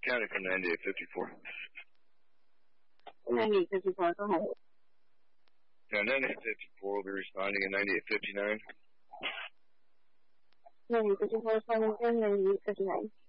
County from 9854. 9854 go ahead. Yeah, 9854 will be responding in 9859. 9854 responding in 9859.